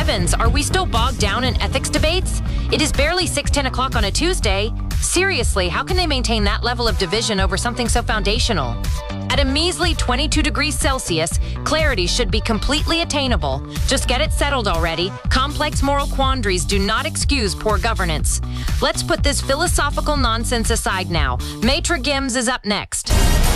heavens, are we still bogged down in ethics debates? It is barely 6:10 o'clock on a Tuesday. Seriously, how can they maintain that level of division over something so foundational? At a measly 22 degrees Celsius, clarity should be completely attainable. Just get it settled already. Complex moral quandaries do not excuse poor governance. Let's put this philosophical nonsense aside now. Maitre Gims is up next.